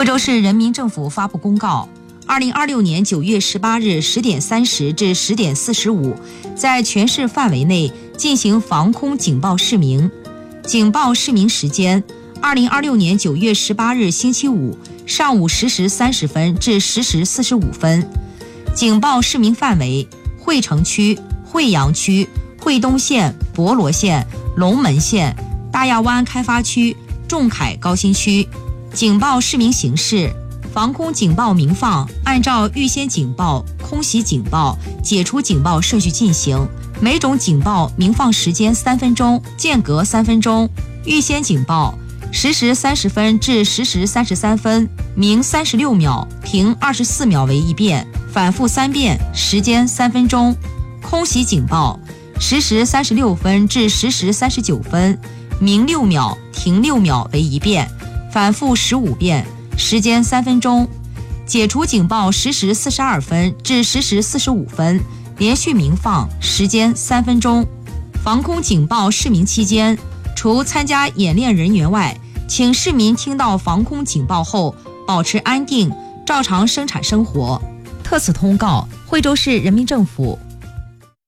惠州市人民政府发布公告，2026年9月18日10点30至10点45，在全市范围内进行防空警报示明。警报示明时间：2026年9月18日星期五上午10时30分至10时45分。警报示明范围：惠城区、惠阳区、惠东县、博罗县、龙门县、大亚湾开发区、仲恺高新区。警报示明形式：防空警报鸣放按照预先警报、空袭警报、解除警报顺序进行，每种警报鸣放时间3分钟，间隔3分钟。预先警报10时30分至10时33分，鸣36秒，停24秒为一遍，反复3遍，时间3分钟。空袭警报10时36分至10时39分，鸣6秒，停6秒为一遍，反复15遍，时间3分钟。解除警报10时42分至10时45分，连续鸣放，时间3分钟。防空警报示明期间，除参加演练人员外，请市民听到防空警报后保持安定，照常生产生活。特此通告，惠州市人民政府